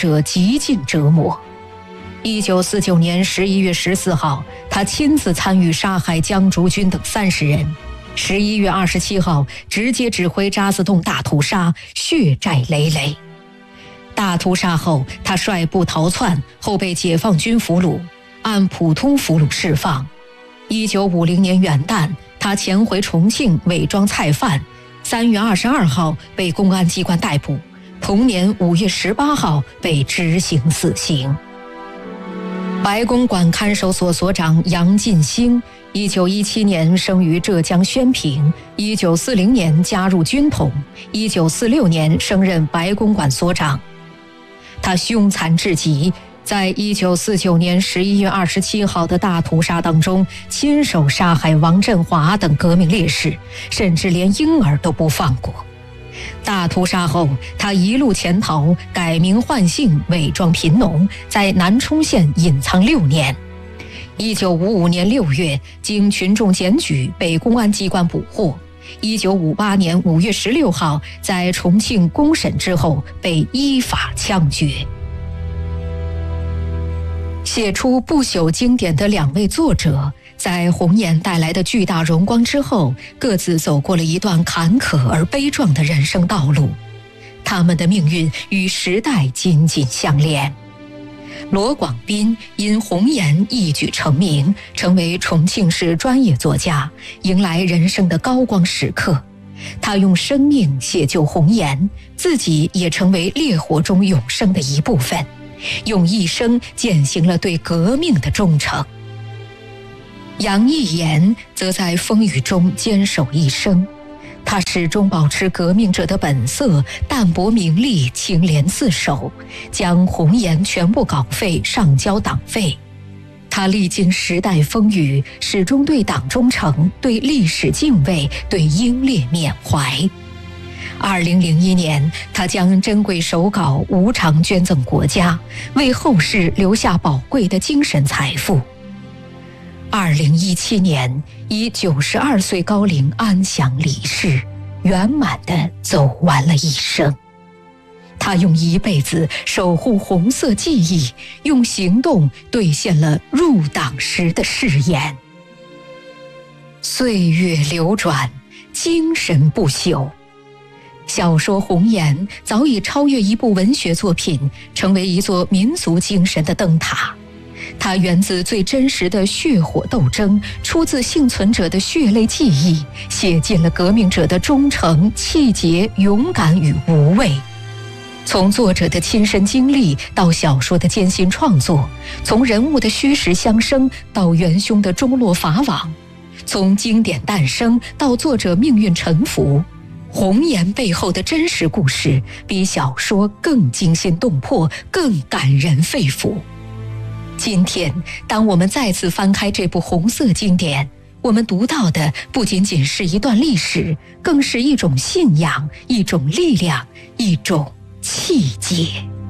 者极尽折磨。1949年11月14号，他亲自参与杀害江竹君等30人。11月27号，直接指挥渣滓洞大屠杀，血债累累。大屠杀后，他率部逃窜，后被解放军俘虏，按普通俘虏释放。1950年元旦，他潜回重庆伪装菜贩，3月22号被公安机关逮捕，同年5月18号被执行死刑。白公馆看守所所长杨进兴，1917年生于浙江宣平，1940年加入军统，1946年升任白公馆所长。他凶残至极，在1949年11月27号的大屠杀当中，亲手杀害王振华等革命烈士，甚至连婴儿都不放过。大屠杀后，他一路潜逃，改名换姓，伪装贫农，在南充县隐藏6年。1955年6月，经群众检举，被公安机关捕获。1958年5月16号，在重庆公审之后，被依法枪决。写出不朽经典的2位作者，在红岩带来的巨大荣光之后，各自走过了一段坎坷而悲壮的人生道路。他们的命运与时代紧紧相连。罗广斌因红岩一举成名，成为重庆市专业作家，迎来人生的高光时刻。他用生命写就红岩，自己也成为烈火中永生的一部分，用一生践行了对革命的忠诚。杨毅言则在风雨中坚守一生，他始终保持革命者的本色，淡泊名利，清廉自守，将红岩全部稿费上交党费。他历经时代风雨，始终对党忠诚，对历史敬畏，对英烈缅怀。2001年，他将珍贵手稿无偿捐赠国家，为后世留下宝贵的精神财富。2017年，以92岁高龄安详离世，圆满地走完了一生。他用一辈子守护红色记忆，用行动兑现了入党时的誓言。岁月流转，精神不朽。小说《红岩》早已超越一部文学作品，成为一座民族精神的灯塔。它源自最真实的血火斗争，出自幸存者的血泪记忆，写尽了革命者的忠诚、气节、勇敢与无畏。从作者的亲身经历到小说的艰辛创作，从人物的虚实相生到元凶的终落法网，从经典诞生到作者命运沉浮，红岩背后的真实故事比小说更惊心动魄，更感人肺腑。今天，当我们再次翻开这部红色经典，我们读到的不仅仅是一段历史，更是一种信仰，一种力量，一种气节。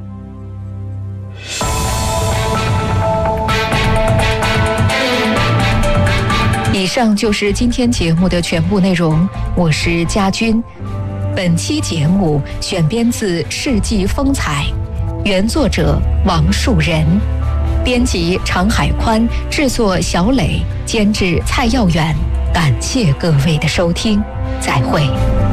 以上就是今天节目的全部内容，我是佳君。本期节目选编自《世纪风采》，原作者王树人，编辑常海宽，制作小磊，监制蔡耀远。感谢各位的收听，再会。